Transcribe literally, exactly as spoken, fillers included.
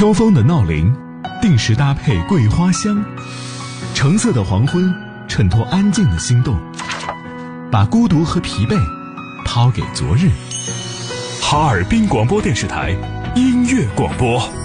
秋风的闹铃，定时搭配桂花香。橙色的黄昏，衬托安静的心动，把孤独和疲惫抛给昨日。哈尔滨广播电视台音乐广播。